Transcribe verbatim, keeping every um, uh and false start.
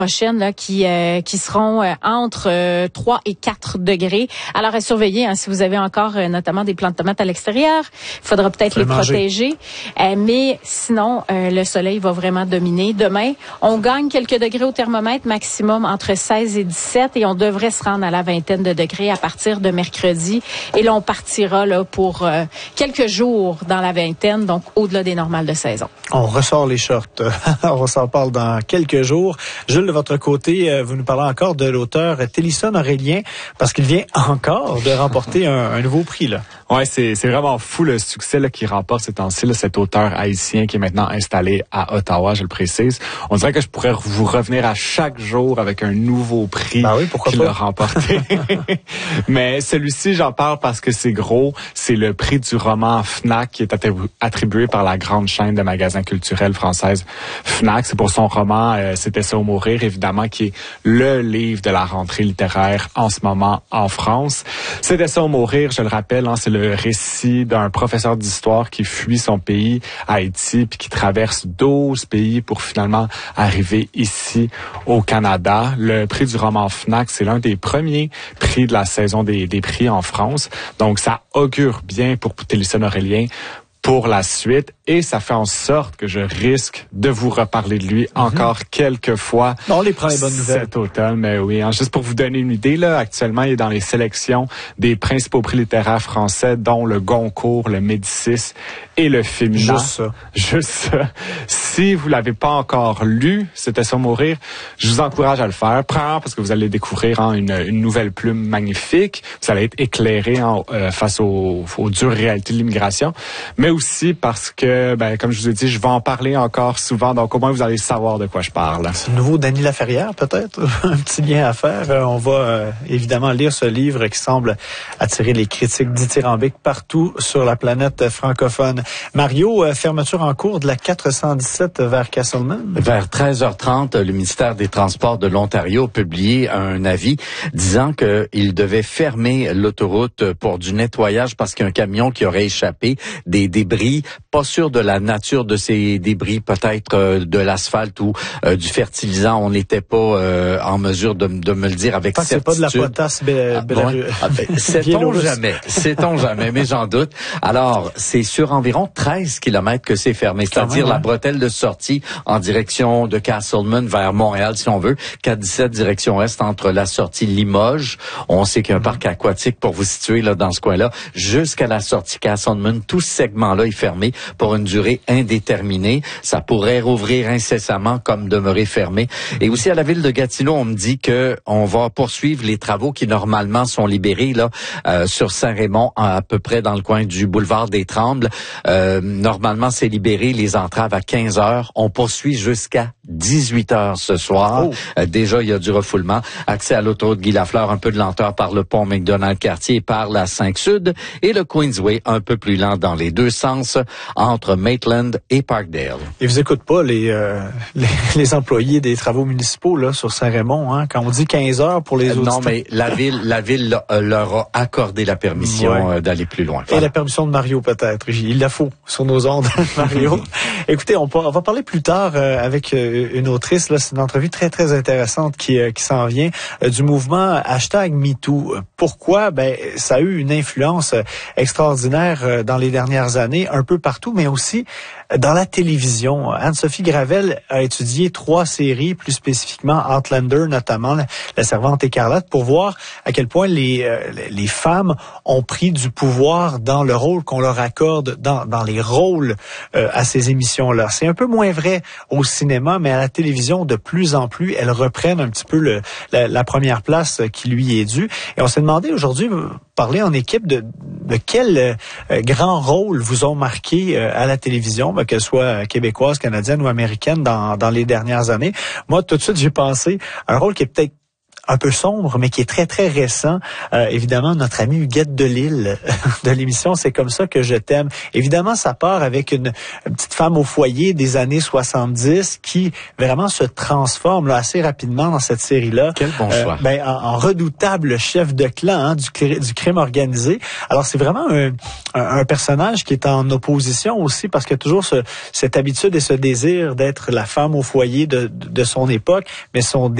prochaines là, qui euh, qui seront euh, entre euh, trois et quatre degrés. Alors à surveiller, hein, si vous avez encore euh, notamment des plants de tomates à l'extérieur, il faudra peut-être les manger. protéger. Euh, mais sinon, euh, le soleil va vraiment dominer. Demain, on gagne quelques degrés au thermomètre, maximum entre seize et dix-sept, et on devrait se rendre à la vingtaine de degrés à partir de mercredi. Et là, on partira là pour euh, quelques jours dans la vingtaine, donc au-delà des normales de saison. On ressort les shorts. On s'en parle dans quelques jours. Jules, de votre côté, vous nous parlez encore de l'auteur Télisson Aurélien, parce qu'il vient encore de remporter un, un nouveau prix, là. Ouais, c'est, c'est vraiment fou le succès là, qu'il remporte ces temps-ci, là, cet auteur haïtien qui est maintenant installé à Ottawa, je le précise. On dirait que je pourrais vous revenir à chaque jour avec un nouveau prix ben oui, pourquoi qu'il pas? a remporté. Mais celui-ci, j'en parle parce que c'est gros. C'est le prix du roman Fnac qui est attribué par la grande chaîne de magasins culturels française Fnac. C'est pour son roman euh, C'était ça ou mourir, évidemment, qui est le livre de la rentrée littéraire en ce moment en France. C'était ça ou mourir, je le rappelle, hein, c'est le le récit d'un professeur d'histoire qui fuit son pays, Haïti, puis qui traverse douze pays pour finalement arriver ici au Canada. Le prix du roman Fnac, c'est l'un des premiers prix de la saison des, des prix en France. Donc, ça augure bien pour Télisson Aurélien pour la suite, et ça fait en sorte que je risque de vous reparler de lui mm-hmm. encore quelques fois. On les prend les bonnes nouvelles cet automne, mais oui, hein, juste pour vous donner une idée, là, actuellement, il est dans les sélections des principaux prix littéraires français, dont le Goncourt, le Médicis et le Féminin. Juste ça. Juste ça. Si vous l'avez pas encore lu, C'était ça mourir, je vous encourage à le faire. Premièrement, parce que vous allez découvrir hein, une, une nouvelle plume magnifique. Vous allez être éclairé hein, euh, face aux, aux dures réalités de l'immigration. Mais aussi parce que, ben, comme je vous ai dit, je vais en parler encore souvent, donc au moins vous allez savoir de quoi je parle. C'est le nouveau Dany Laferrière, peut-être? Un petit lien à faire. On va euh, évidemment lire ce livre qui semble attirer les critiques dithyrambiques partout sur la planète francophone. Mario, euh, fermeture en cours de la quatre cent dix-sept vers Castleman? Vers treize heures trente, le ministère des Transports de l'Ontario a publié un avis disant qu'il devait fermer l'autoroute pour du nettoyage parce qu'il y a un camion qui aurait échappé des débris, pas sûr de la nature de ces débris, peut-être euh, de l'asphalte ou euh, du fertilisant. On n'était pas euh, en mesure de, de me le dire avec Tant certitude. C'est pas de la potasse be- ah, bon, ah, ben, sait-on jamais, sait-on jamais, mais j'en doute. Alors, c'est sur environ treize kilomètres que c'est fermé, c'est-à-dire même, hein? La bretelle de sortie en direction de Castleman vers Montréal, si on veut, quatre dix-sept direction est entre la sortie Limoges. On sait qu'il y a un parc aquatique pour vous situer là dans ce coin-là, jusqu'à la sortie Castleman. Tout ce segment-là est fermé pour une durée indéterminée. Ça pourrait rouvrir incessamment comme demeurer fermé. Et aussi à la ville de Gatineau, on me dit que on va poursuivre les travaux qui normalement sont libérés là euh, sur Saint-Raymond, à peu près dans le coin du boulevard des Trembles. Euh, normalement, c'est libéré les entraves à quinze heures. On poursuit jusqu'à dix-huit heures ce soir. Oh. Euh, déjà, il y a du refoulement. Accès à l'autoroute Guy Lafleur, un peu de lenteur par le pont McDonald-Cartier et par la cinq Sud. Et le Queensway, un peu plus lent dans les deux sens, entre Maitland et Parkdale. Et vous écoutez pas les, euh, les les employés des travaux municipaux là sur Saint-Raymond, hein, quand on dit quinze heures pour les euh, autres. Non, mais la ville, la ville euh, leur a accordé la permission ouais. euh, d'aller plus loin. Et voilà. La permission de Mario peut-être. Il la faut sur nos ondes, Mario. Écoutez, on, on va parler plus tard euh, avec euh, une autrice. Là, c'est une entrevue très très intéressante qui euh, qui s'en vient euh, du mouvement hashtag MeToo. Pourquoi? Ben, ça a eu une influence euh, extraordinaire euh, dans les dernières années, un peu partout, mais aussi dans la télévision. Anne-Sophie Gravel a étudié trois séries, plus spécifiquement Outlander, notamment La, la Servante écarlate, pour voir à quel point les euh, les femmes ont pris du pouvoir dans le rôle qu'on leur accorde dans dans les rôles euh, à ces émissions-là. C'est un peu moins vrai au cinéma, mais à la télévision, de plus en plus, elles reprennent un petit peu le la, la première place qui lui est due. Et on s'est demandé aujourd'hui, parler en équipe de de quel euh, grand rôle vous ont marqué euh, à la télévision, ben, qu'elle soit québécoise, canadienne ou américaine dans dans les dernières années. Moi, tout de suite, j'ai pensé à un rôle qui est peut-être un peu sombre, mais qui est très, très récent. Euh, évidemment, notre amie Huguette Delisle de l'émission C'est comme ça que je t'aime. Évidemment, ça part avec une, une petite femme au foyer des années soixante-dix qui vraiment se transforme là, assez rapidement dans cette série-là. Quel bon choix. Euh, ben, en, en redoutable chef de clan hein, du, du crime organisé. Alors, c'est vraiment un, un, un personnage qui est en opposition aussi parce qu'il y a toujours ce, cette habitude et ce désir d'être la femme au foyer de, de son époque, mais son